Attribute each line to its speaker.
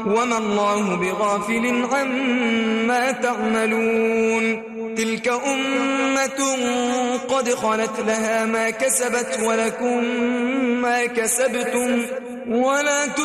Speaker 1: وما الله بغافل عما تعملون تلك أمة قد خلت لها ما كسبت ولكم ما كسبتم ولا